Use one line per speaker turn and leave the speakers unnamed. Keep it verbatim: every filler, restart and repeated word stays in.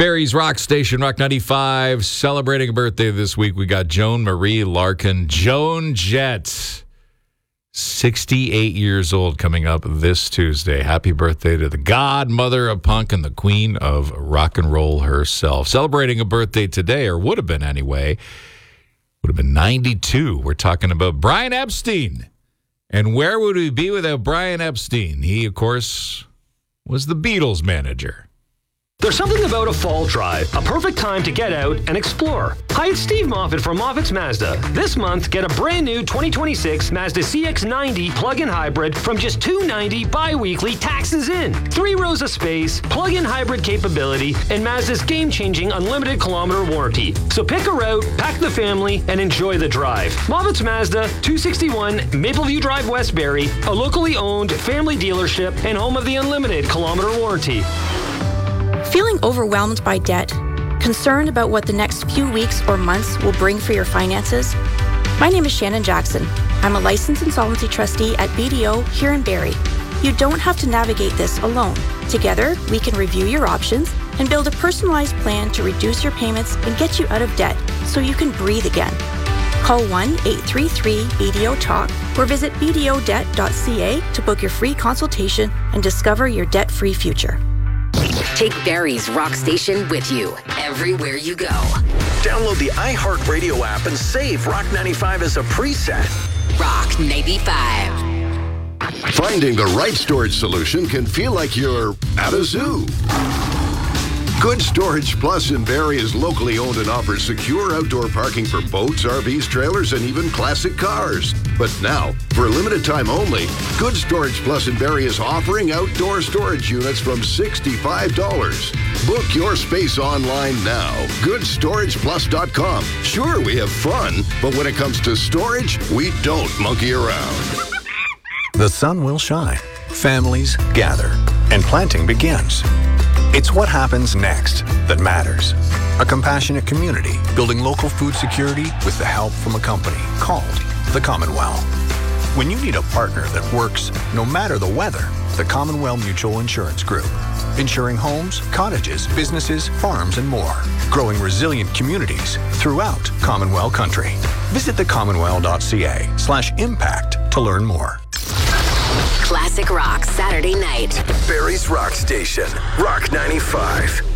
Barry's Rock Station, Rock ninety-five, celebrating a birthday this week. We got Joan Marie Larkin, Joan Jett, sixty-eight years old, coming up this Tuesday. Happy birthday to the godmother of punk and the queen of rock and roll herself. Celebrating a birthday today, or would have been anyway, would have been ninety-two. We're talking about Brian Epstein. And where would we be without Brian Epstein? He, of course, was the Beatles manager.
There's something about a fall drive, a perfect time to get out and explore. Hi, it's Steve Moffitt from Moffitt's Mazda. This month, get a brand new twenty twenty-six Mazda C X ninety plug-in hybrid from just two hundred ninety dollars bi-weekly, taxes in. Three rows of space, plug-in hybrid capability, and Mazda's game-changing unlimited kilometer warranty. So pick a route, pack the family, and enjoy the drive. Moffitt's Mazda, two sixty-one Mapleview Drive, Westbury, a locally owned family dealership and home of the unlimited kilometer warranty.
Feeling overwhelmed by debt? Concerned about what the next few weeks or months will bring for your finances? My name is Shannon Jackson. I'm a licensed insolvency trustee at B D O here in Barrie. You don't have to navigate this alone. Together, we can review your options and build a personalized plan to reduce your payments and get you out of debt so you can breathe again. Call one eight three three B D O talk or visit b d o debt dot c a to book your free consultation and discover your debt-free future.
Take Barry's Rock Station with you everywhere you go.
Download the iHeartRadio app and save Rock ninety-five as a preset.
Rock ninety-five.
Finding the right storage solution can feel like you're at a zoo. Good Storage Plus in Barrie is locally owned and offers secure outdoor parking for boats, R Vs, trailers, and even classic cars. But now, for a limited time only, Good Storage Plus in Barrie is offering outdoor storage units from sixty-five dollars. Book your space online now. good storage plus dot com. Sure, we have fun, but when it comes to storage, we don't monkey around.
The sun will shine, families gather, and planting begins. It's what happens next that matters. A compassionate community building local food security with the help from a company called the Commonwealth. When you need a partner that works no matter the weather, the Commonwealth Mutual Insurance Group. Insuring homes, cottages, businesses, farms, and more. Growing resilient communities throughout Commonwealth country. Visit the commonwealth dot c a slash impact to learn more.
Classic Rock Saturday night.
Barry's Rock Station, Rock ninety-five.